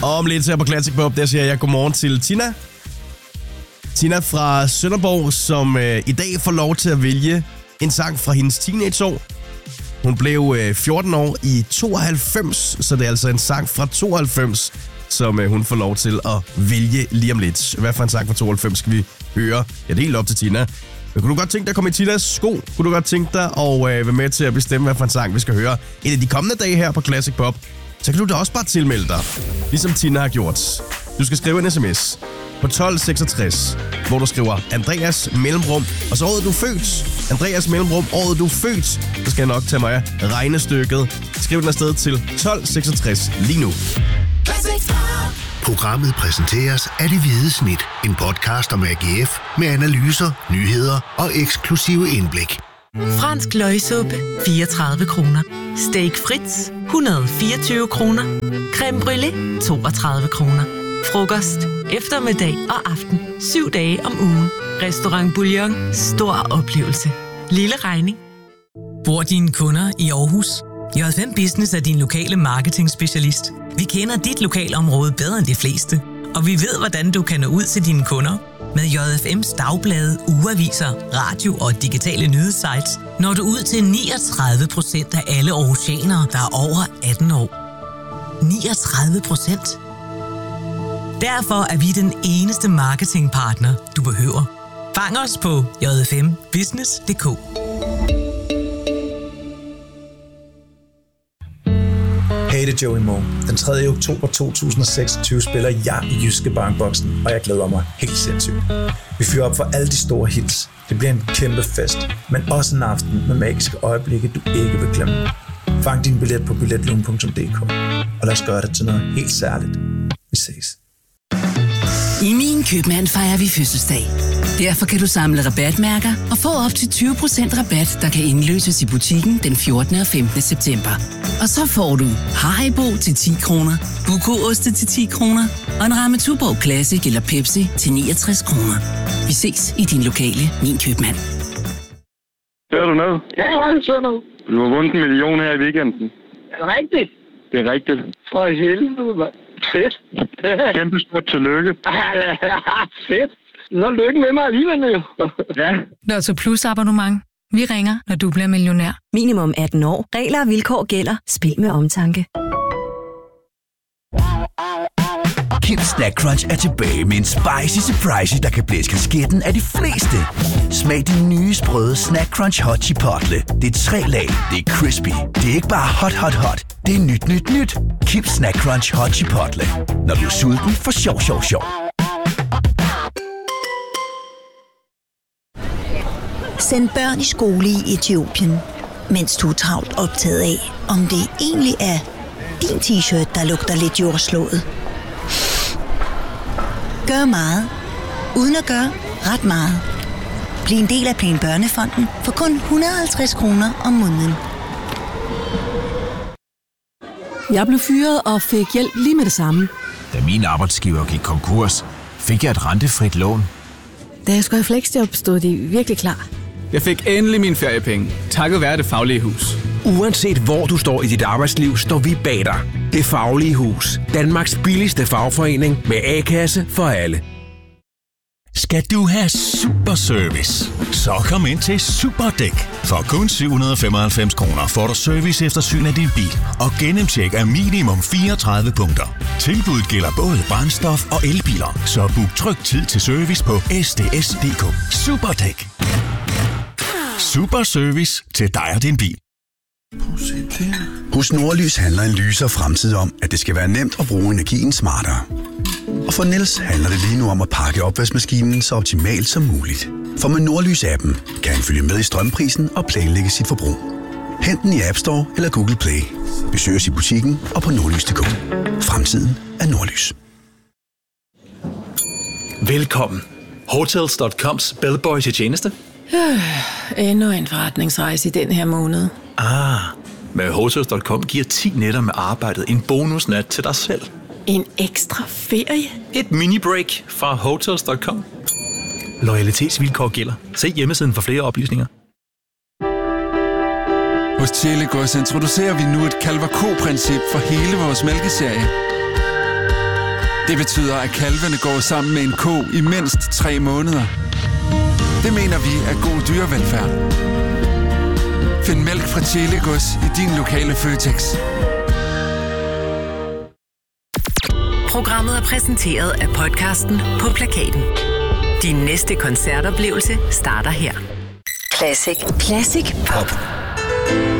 Og om lidt her på Classic Pop, der siger jeg godmorgen til Tina. Tina fra Sønderborg, som i dag får lov til at vælge en sang fra hendes teenageår. Hun blev 14 år i 92, så det er altså en sang fra 92, som hun får lov til at vælge lige om lidt. Hvad for en sang fra 92 skal vi høre? Ja, det er helt op til Tina. Men kunne du godt tænke dig at komme i Tinas sko? Kunne du godt tænke dig at være med til at bestemme, hvad for en sang vi skal høre en af de kommende dage her på Classic Pop? Så kan du da også bare tilmelde dig, ligesom Tina har gjort. Du skal skrive en sms på 1266, hvor du skriver Andreas mellemrum, og så året du er født. Andreas mellemrum, året du er født. Så skal jeg nok tage mig af regnestykket. Skriv den afsted til 1266 lige nu. Programmet præsenteres af Det Hvide Snit. En podcast om AGF med analyser, nyheder og eksklusive indblik. Fransk løgsuppe, 34 kroner. Steak Fritz, 124 kroner. Crème brûlée, 32 kroner. Frokost, eftermiddag og aften. 7 dage om ugen. Restaurant Bouillon. Stor oplevelse. Lille regning. Bor dine kunder i Aarhus? J5 Business er din lokale marketing-specialist. Vi kender dit lokalområde bedre end de fleste, og vi ved, hvordan du kan nå ud til dine kunder. Med J5's dagblade, ugeaviser, radio og digitale nyhedssites når du ud til 39% af alle aarhusianere, der er over 18 år. 39%? Derfor er vi den eneste marketingpartner, du behøver. Fang os på j5business.dk. Hey, det er Joey Moe. Den 3. oktober 2026 spiller jeg i Jyske Bankboksen, og jeg glæder mig helt sindssygt. Vi fyrer op for alle de store hits. Det bliver en kæmpe fest, men også en aften med magiske øjeblikke, du ikke vil glemme. Fang din billet på billetlugen.dk, og lad os gøre det til noget helt særligt. Vi ses. I Min Købmand fejrer vi fødselsdag. Derfor kan du samle rabatmærker og få op til 20% rabat, der kan indløses i butikken den 14. og 15. september. Og så får du Haribo til 10 kroner, Buko-oste til 10 kroner og en ramme Tuborg Classic eller Pepsi til 69 kroner. Vi ses i din lokale Min Købmand. Hører du noget? Ja, jeg hører noget. Du har vundet 1 million her i weekenden. Er det rigtigt? Det er rigtigt. For helvede, mand. Fedt. Kæmpe stort tillykke. Fedt. Nå, lykke med mig alligevel jo. Ja. Lotto Plus abonnement. Vi ringer, når du bliver millionær. Minimum 18 år. Regler og vilkår gælder. Spil med omtanke. Kims Snack Crunch er tilbage med en spicy surprise, der kan blæse kasketten af de fleste. Smag de nye sprøde Snack Crunch Hot Chipotle. Det er 3 lag, det er crispy. Det er ikke bare hot, hot, hot. Det er nyt. Kims Snack Crunch Hot Chipotle. Når du er sulten, for sjov. Send børn i skole i Etiopien, mens du er travlt optaget af, om det egentlig er din t-shirt, der lugter lidt jordslået. Gør meget, uden at gøre ret meget. Bliv en del af Plan Børnefonden for kun 150 kroner om måneden. Jeg blev fyret og fik hjælp lige med det samme. Da min arbejdsgiver gik konkurs, fik jeg et rentefrit lån. Da jeg skulle have fleksjob, stod de virkelig klar. Jeg fik endelig mine feriepenge, takket være Det Faglige Hus. Uanset hvor du står i dit arbejdsliv, står vi bag dig. Det Faglige Hus. Danmarks billigste fagforening med A-kasse for alle. Skal du have super service? Så kom ind til Superdæk. For kun 795 kroner får du service efter syn af din bil og gennemtjek af minimum 34 punkter. Tilbuddet gælder både brændstof og elbiler, så book tryg tid til service på sds.dk. Superdæk. Super service til dig og din bil. Hos Nordlys handler en lyser fremtid om, at det skal være nemt at bruge energien smartere. Og for Niels handler det lige nu om at pakke opvaskemaskinen så optimalt som muligt. For med Nordlys-appen kan han følge med i strømprisen og planlægge sit forbrug. Hent den i App Store eller Google Play. Besøg os i butikken og på nordlys.dk. Fremtiden er Nordlys. Velkommen. Hotels.coms bellboy til tjeneste. Endnu en forretningsrejse i den her måned. Med Hotels.com giver 10 nætter med arbejdet en bonusnat til dig selv. En ekstra ferie? Et mini-break fra Hotels.com. Loyalitetsvilkår gælder. Se hjemmesiden for flere oplysninger. Hos Tjelegårds introducerer vi nu et Calvacot-princip for hele vores mælkeserie. Det betyder, at kalvene går sammen med en ko i mindst 3 måneder. Det mener vi er god dyrevelfærd. Find mælk fra Telegos i din lokale Føtex. Programmet er præsenteret af podcasten På Plakaten. Din næste koncertoplevelse starter her. Classic. Classic Pop.